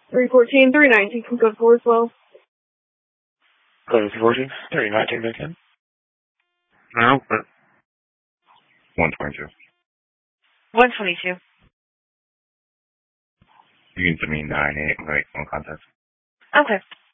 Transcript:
314, 319 from code 4 as well. Code 314, 319 back in. No, but 122. 122. You can send me 98 right on contact. Okay.